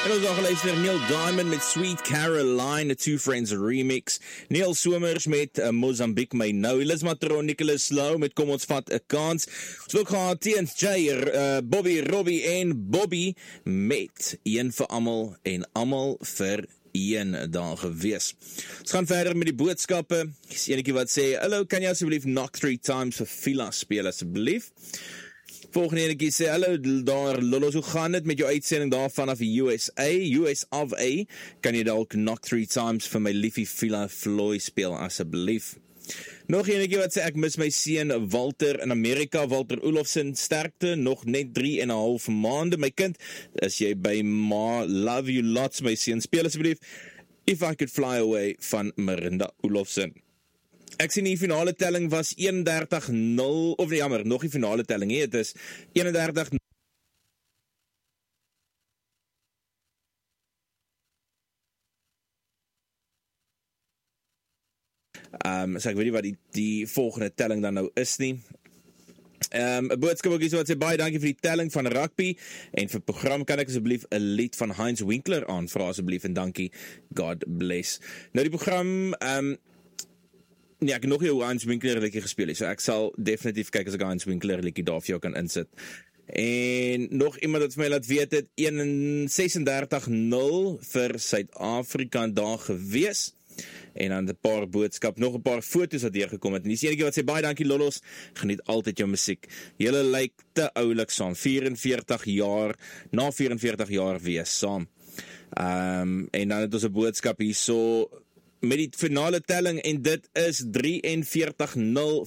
En ons gaan geluister Neil Diamond met Sweet Caroline, a Two Friends remix. Neil Somers met Mozambique My Nou. Liz Matron, Nicholas Slow met Kom ons vat 'n kans. Ons ook gaan T&J, Bobby, Robbie en Bobby met Een vir almal en almal vir een daar gewees. Ons gaan verder met die boodskappe. Is enetjie wat sê, hallo, kan jy asseblief Knock 3 Times vir Fila speel asseblief? Volgende enetjie sê, hallo daar Lollos, hoe gaan dit met jou uitsending daar vanaf USA? US of A, kan jy dalk Knock 3 Times vir my liefie Fila Floy speel asseblief? Nog enetjie wat sê, ek mis my seun Walter in Amerika, Walter Olofsen, sterkte, nog net 3,5 maande. My kind, is jy by Ma, love you lots, my seun, speel asseblief If I Could Fly Away van Marinda Olofsen. Ek sien die finale telling was 31-0, of jammer, nog die finale telling, het is 31-0. So ek weet nie wat die volgende telling dan nou is nie. 'n boodskap ook hier so wat sê, baie dankie vir die telling van rugby, en vir program kan ek asseblief 'n lied van Heinz Winkler aanvra asseblief, en dankie, God bless. Nou die program, nee, ek het nog nie hoe Heinz Winkler liedjie gespeel het, so ek sal definitief kyk as ek Heinz Winkler liedjie daar vir jou kan insit. En nog iemand wat vir my laat weet het, 36-0 vir Suid-Afrika daar gewees. En dan 'n paar boodskap, nog 'n paar foto's wat deurgekom het. En dis enetjie wat sê, baie dankie Lollos, geniet altyd jou musiek. Julle lyk te oulik saam, 44 jaar, na 44 jaar wees saam. En dan het ons 'n boodskap hierso met die finale telling, en dit is 43-0